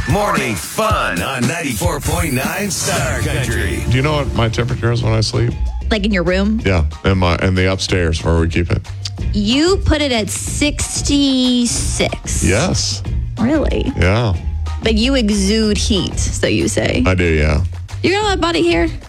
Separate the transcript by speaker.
Speaker 1: Morning fun on 94.9 Star Country.
Speaker 2: Do you know what my temperature is when I sleep?
Speaker 3: Like in your room?
Speaker 2: Yeah, in the upstairs where we keep it.
Speaker 3: You put it at 66.
Speaker 2: Yes.
Speaker 3: Really?
Speaker 2: Yeah,
Speaker 3: But you exude heat, so you say.
Speaker 2: I do, yeah.
Speaker 3: You got a lot of body hair?